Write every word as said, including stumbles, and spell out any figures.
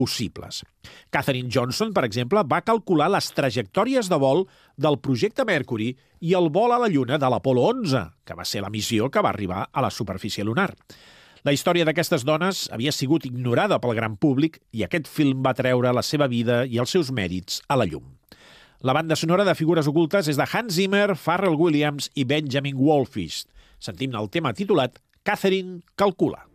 possibles. Katherine Johnson, per exemple, va calcular les trajectòries de vol del projecte Mercury i el vol a la Lluna de l'Apolo onze, que va ser la missió que va arribar a la superfície lunar. La història d'aquestes dones havia sigut ignorada pel gran públic i aquest film va treure la seva vida i els seus mèrits a la llum. La banda sonora de Figures ocultes és de Hans Zimmer, Pharrell Williams i Benjamin Wallfisch. Sentim el tema titulat Katherine calcula.